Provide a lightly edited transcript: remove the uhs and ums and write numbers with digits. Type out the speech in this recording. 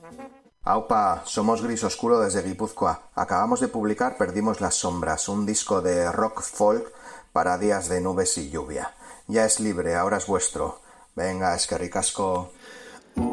Aupa, somos Gris Oscuro desde Guipúzcoa. Acabamos de publicar Perdimos las sombras, un disco de rock folk para días de nubes y lluvia. Ya es libre, ahora es vuestro. Venga, eskerrik asko.